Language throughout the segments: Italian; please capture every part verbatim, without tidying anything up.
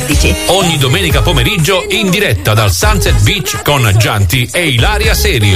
quattordici. Ogni domenica pomeriggio in diretta dal Sunset Beach con Gianti e Ilaria Serio.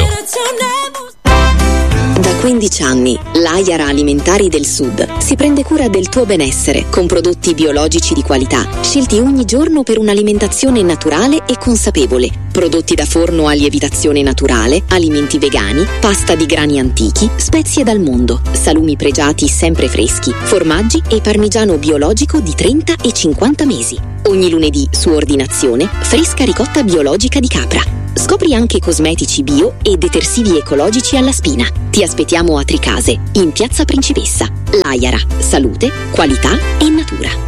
Da quindici anni, l'Aiara Alimentari del Sud si prende cura del tuo benessere con prodotti biologici di qualità, scelti ogni giorno per un'alimentazione naturale e consapevole. Prodotti da forno a lievitazione naturale, alimenti vegani, pasta di grani antichi, spezie dal mondo, salumi pregiati sempre freschi, formaggi e parmigiano biologico di trenta e cinquanta mesi. Ogni lunedì, su ordinazione, fresca ricotta biologica di capra. Scopri anche cosmetici bio e detersivi ecologici alla spina. Ti aspettiamo a Tricase, in Piazza Principessa. L'Aiara, salute, qualità e natura.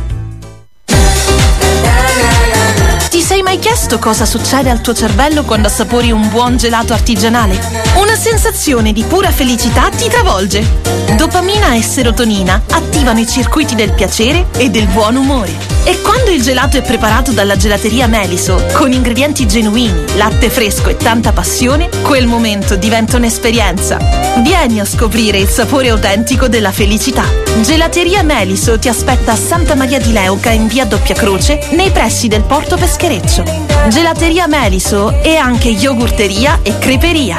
Ti sei mai chiesto cosa succede al tuo cervello quando assapori un buon gelato artigianale? Una sensazione di pura felicità ti travolge. Dopamina e serotonina attivano i circuiti del piacere e del buon umore. E quando il gelato è preparato dalla gelateria Meliso, con ingredienti genuini, latte fresco e tanta passione, quel momento diventa un'esperienza. Vieni a scoprire il sapore autentico della felicità. Gelateria Meliso ti aspetta a Santa Maria di Leuca in via Doppia Croce, nei pressi del Porto Peschereccio. Gelateria Meliso e anche yogurteria e creperia.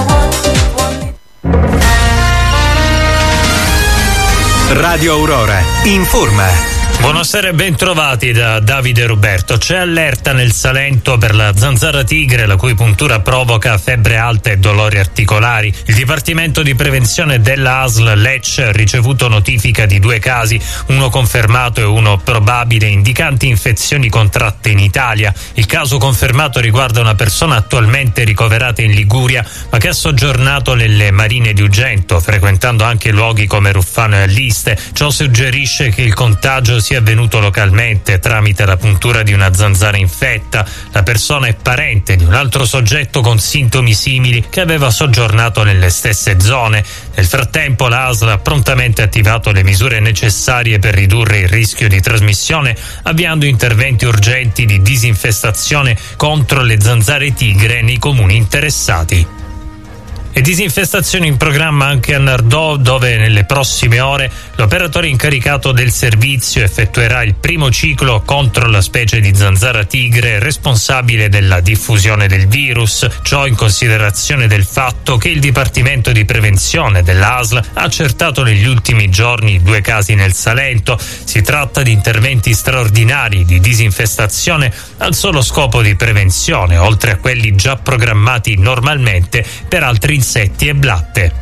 Radio Aurora informa. Buonasera e bentrovati da Davide Ruberto. C'è allerta nel Salento per la zanzara tigre, la cui puntura provoca febbre alta e dolori articolari. Il Dipartimento di Prevenzione della A S L Lecce ha ricevuto notifica di due casi, uno confermato e uno probabile, indicanti infezioni contratte in Italia. Il caso confermato riguarda una persona attualmente ricoverata in Liguria, ma che ha soggiornato nelle Marine di Ugento, frequentando anche luoghi come Ruffano e Alliste. Ciò suggerisce che il contagio sia avvenuto localmente tramite la puntura di una zanzara infetta. La persona è parente di un altro soggetto con sintomi simili che aveva soggiornato nelle stesse zone. Nel frattempo la A S L ha prontamente attivato le misure necessarie per ridurre il rischio di trasmissione, avviando interventi urgenti di disinfestazione contro le zanzare tigre nei comuni interessati. E disinfestazione in programma anche a Nardò, dove nelle prossime ore l'operatore incaricato del servizio effettuerà il primo ciclo contro la specie di zanzara tigre responsabile della diffusione del virus. Ciò in considerazione del fatto che il Dipartimento di Prevenzione dell'A S L ha accertato negli ultimi giorni due casi nel Salento. Si tratta di interventi straordinari di disinfestazione al solo scopo di prevenzione, oltre a quelli già programmati normalmente per altri insetti e blatte.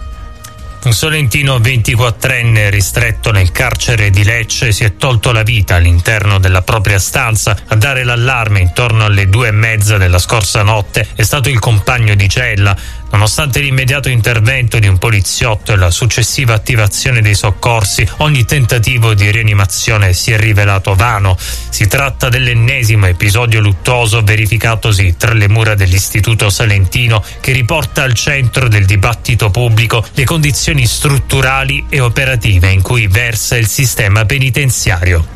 Un solentino ventiquattrenne ristretto nel carcere di Lecce si è tolto la vita all'interno della propria stanza. A dare l'allarme intorno alle due e mezza della scorsa notte è stato il compagno di cella. Nonostante l'immediato intervento di un poliziotto e la successiva attivazione dei soccorsi, ogni tentativo di rianimazione si è rivelato vano. Si tratta dell'ennesimo episodio luttuoso verificatosi tra le mura dell'Istituto Salentino, che riporta al centro del dibattito pubblico le condizioni strutturali e operative in cui versa il sistema penitenziario.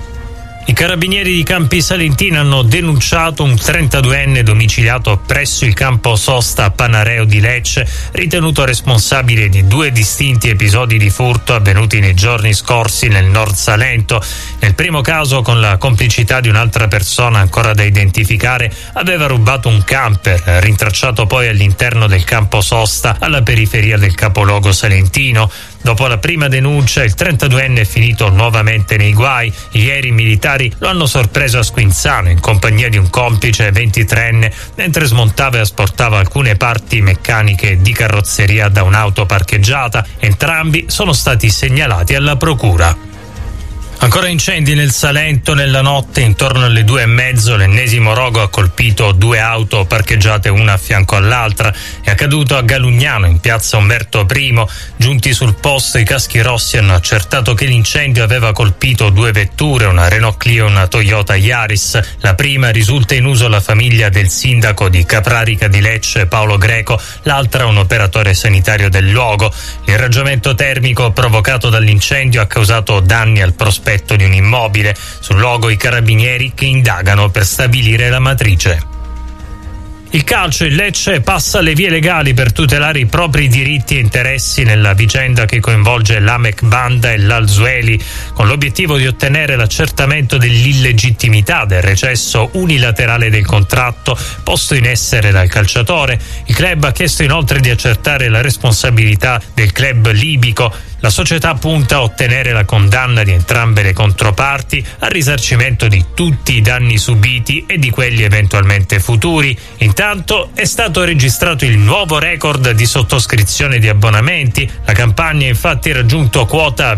I carabinieri di Campi Salentino hanno denunciato un trentaduenne domiciliato presso il campo sosta Panareo di Lecce, ritenuto responsabile di due distinti episodi di furto avvenuti nei giorni scorsi nel Nord Salento. Nel primo caso, con la complicità di un'altra persona ancora da identificare, aveva rubato un camper, rintracciato poi all'interno del campo sosta alla periferia del capoluogo salentino. Dopo la prima denuncia, il trentaduenne è finito nuovamente nei guai. Ieri i militari lo hanno sorpreso a Squinzano in compagnia di un complice ventitreenne mentre smontava e asportava alcune parti meccaniche di carrozzeria da un'auto parcheggiata. Entrambi sono stati segnalati alla procura. Ancora incendi nel Salento. Nella notte, intorno alle due e mezzo, l'ennesimo rogo ha colpito due auto parcheggiate una a fianco all'altra. È accaduto a Galugnano, in piazza Umberto I. Giunti sul posto, i caschi rossi hanno accertato che l'incendio aveva colpito due vetture, una Renault Clio e una Toyota Yaris. La prima risulta in uso la famiglia del sindaco di Caprarica di Lecce, Paolo Greco, l'altra un operatore sanitario del luogo. L'irraggiamento termico provocato dall'incendio ha causato danni al prospetto di un immobile. Sul luogo i carabinieri che indagano per stabilire la matrice. Il calcio, il Lecce passa le vie legali per tutelare i propri diritti e interessi nella vicenda che coinvolge l'Amec Banda e l'Alzueli, con l'obiettivo di ottenere l'accertamento dell'illegittimità del recesso unilaterale del contratto posto in essere dal calciatore. Il club ha chiesto inoltre di accertare la responsabilità del club libico. La società punta a ottenere la condanna di entrambe le controparti al risarcimento di tutti i danni subiti e di quelli eventualmente futuri. Intanto è stato registrato il nuovo record di sottoscrizione di abbonamenti. La campagna ha infatti raggiunto quota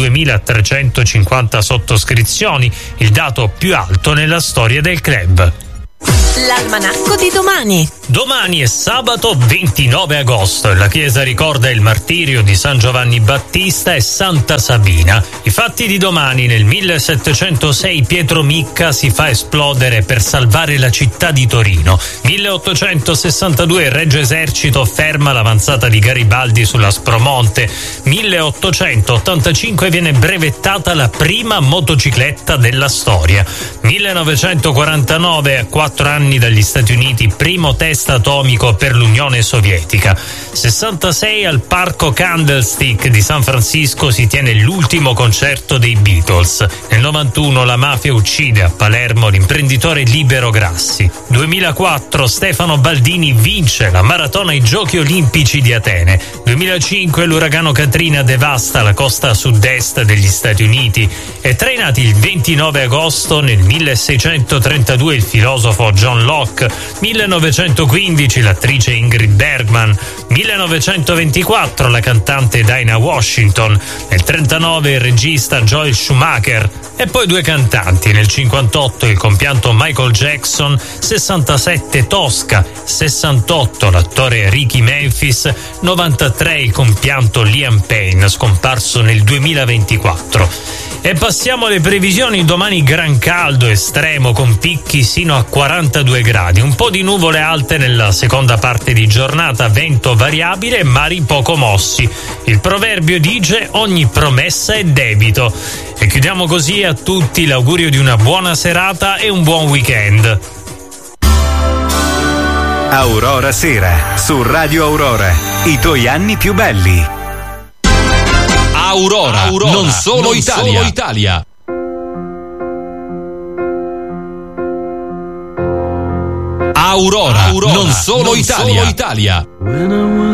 ventiduemilatrecentocinquanta sottoscrizioni, il dato più alto nella storia del club. L'almanacco di domani. Domani è sabato ventinove agosto e la chiesa ricorda il martirio di San Giovanni Battista e Santa Sabina. I fatti di domani: nel millesettecentosei Pietro Micca si fa esplodere per salvare la città di Torino. milleottocentosessantadue il Regio Esercito ferma l'avanzata di Garibaldi sull'Aspromonte. milleottocentottantacinque viene brevettata la prima motocicletta della storia. millenovecentoquarantanove, a quattro anni dagli Stati Uniti, primo test atomico per l'Unione Sovietica. sessantasei al Parco Candlestick di San Francisco si tiene l'ultimo concerto dei Beatles. Nel novantuno la mafia uccide a Palermo l'imprenditore Libero Grassi. duemilaquattro Stefano Baldini vince la maratona ai Giochi Olimpici di Atene. duemilacinque l'uragano Katrina devasta la costa sud-est degli Stati Uniti. È trainati il ventinove agosto nel milleseicentotrentadue il filosofo John Locke. millenovecentoquindici l'attrice Ingrid Bergman. millenovecentoventiquattro la cantante Dinah Washington. Nel trentanove il regista Joel Schumacher. E poi due cantanti: nel cinquantotto il compianto Michael Jackson, sessantasette Tosca, sessantotto l'attore Ricky Memphis, novantatré il compianto Liam Payne, scomparso nel duemilaventiquattro. E passiamo alle previsioni. Domani gran caldo estremo con picchi sino a quarantadue gradi, un po' di nuvole alte nella seconda parte di giornata, vento variabile e mari poco mossi. Il proverbio dice: ogni promessa è debito. E chiudiamo così a tutti l'augurio di una buona serata e un buon weekend. Aurora Sera su Radio Aurora, i tuoi anni più belli. Aurora, Aurora non solo non Italia. Solo Italia. Aurora, Aurora non solo non Italia. Solo Italia.